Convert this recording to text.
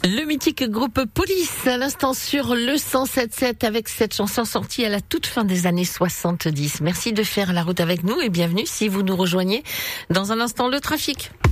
Le mythique groupe Police, à l'instant sur le 107.7 avec cette chanson sortie à la toute fin des années 70. Merci de faire la route avec nous et bienvenue si vous nous rejoignez dans un instant le trafic.